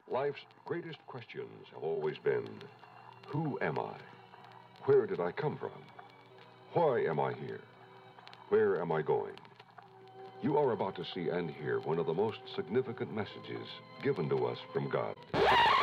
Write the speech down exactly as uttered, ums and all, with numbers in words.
Life's greatest questions have always been, who am I? Where did I come from? Why am I here? Where am I going? You are about to see and hear one of the most significant messages given to us from God.